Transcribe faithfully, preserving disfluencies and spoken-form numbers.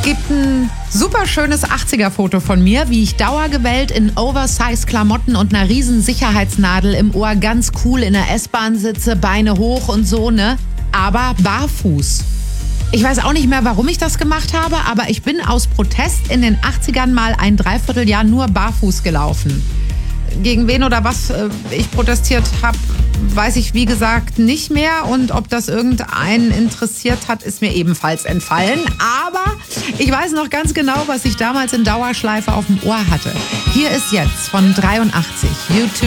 gibt ein super schönes achtziger-Foto von mir, wie ich dauergewellt in Oversize-Klamotten und einer riesen Sicherheitsnadel im Ohr ganz cool in der S-Bahn sitze, Beine hoch und so, ne? Aber barfuß. Ich weiß auch nicht mehr, warum ich das gemacht habe, aber ich bin aus Protest in den achtzigern mal ein Dreivierteljahr nur barfuß gelaufen. Gegen wen oder was ich protestiert habe, weiß ich wie gesagt nicht mehr. Und ob das irgendeinen interessiert hat, ist mir ebenfalls entfallen. Aber ich weiß noch ganz genau, was ich damals in Dauerschleife auf dem Ohr hatte. Hier ist jetzt von dreiundachtzig YouTube.